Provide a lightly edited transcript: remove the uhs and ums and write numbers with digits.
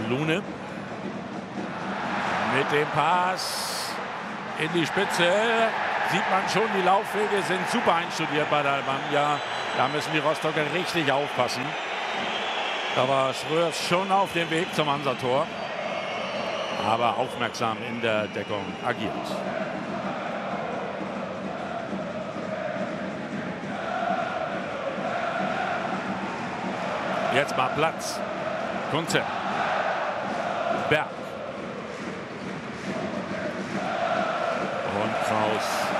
Lune mit dem Pass in die Spitze. Sieht man schon, die Laufwege sind super einstudiert bei der Alemannia. Da müssen die Rostocker richtig aufpassen. Da war Schröers schon auf dem Weg zum Hansa-Tor, aber aufmerksam in der Deckung agiert. Jetzt mal Platz. Kunze. Berg. Und Kraus